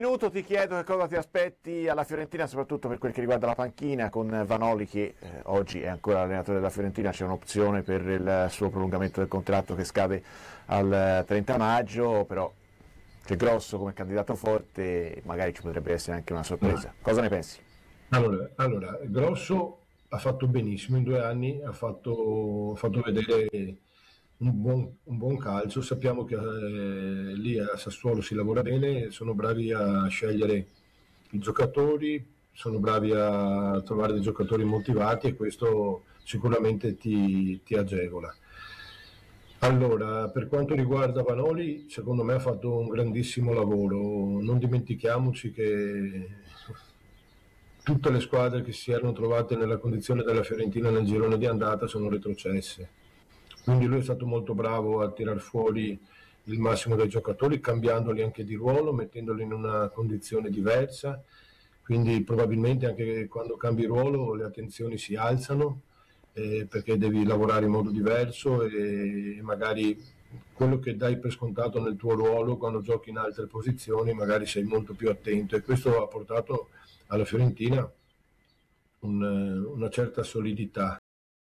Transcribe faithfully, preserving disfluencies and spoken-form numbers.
Minuto ti chiedo che cosa ti aspetti alla Fiorentina, soprattutto per quel che riguarda la panchina, con Vanoli che eh, oggi è ancora allenatore della Fiorentina. C'è un'opzione per il suo prolungamento del contratto che scade al trenta maggio, però c'è Grosso come candidato forte, magari ci potrebbe essere anche una sorpresa. Cosa ne pensi? Allora, allora, Grosso ha fatto benissimo in due anni, ha fatto, ha fatto vedere un buon, un buon calcio. Sappiamo che eh, lì a Sassuolo si lavora bene, sono bravi a scegliere i giocatori, sono bravi a trovare dei giocatori motivati e questo sicuramente ti, ti agevola. Allora, per quanto riguarda Vanoli, secondo me ha fatto un grandissimo lavoro. Non dimentichiamoci che tutte le squadre che si erano trovate nella condizione della Fiorentina nel girone di andata sono retrocesse. Quindi lui è stato molto bravo a tirar fuori il massimo dei giocatori, cambiandoli anche di ruolo, mettendoli in una condizione diversa. Quindi probabilmente anche quando cambi ruolo le attenzioni si alzano, eh, perché devi lavorare in modo diverso e magari quello che dai per scontato nel tuo ruolo quando giochi in altre posizioni magari sei molto più attento, e questo ha portato alla Fiorentina un, una certa solidità.